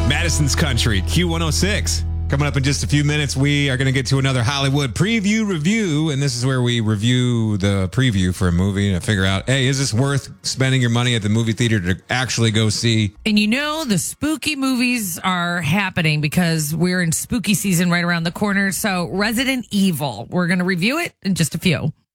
Madison's Country, Q106. Coming up in just a few minutes, we are going to get to another Hollywood preview review, and this is where we review the preview for a movie to figure out, hey, is this worth spending your money at the movie theater to actually go see? And you know the spooky movies are happening because we're in spooky season right around the corner. So Resident Evil, we're going to review it in just a few.